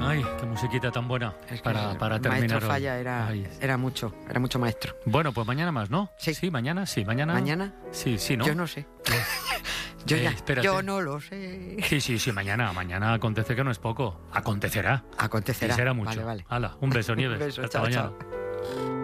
Ay, qué musiquita tan buena Es que para terminar Maestro hoy. Falla Ay. era mucho maestro. Bueno, pues mañana más, ¿no? Sí. Sí, mañana. ¿Mañana? Sí, ¿no? Yo no sé. Espérate. Yo no lo sé. Sí, mañana acontece que no es poco. Acontecerá. Acontecerá. Y será mucho. Vale. Hala, un beso, Nieves. Un beso, Hasta chao, mañana. chao.